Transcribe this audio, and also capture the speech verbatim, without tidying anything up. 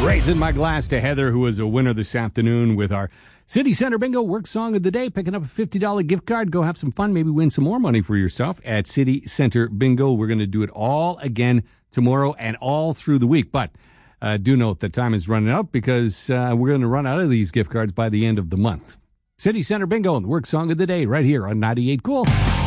Raising my glass to Heather, who was a winner this afternoon with our City Center Bingo Work Song of the Day, picking up a fifty dollars gift card. Go have some fun, maybe win some more money for yourself at City Center Bingo. We're going to do it all again tomorrow and all through the week. But uh, do note that time is running out because uh, we're going to run out of these gift cards by the end of the month. City Center Bingo and the Work Song of the Day right here on ninety-eight Cool.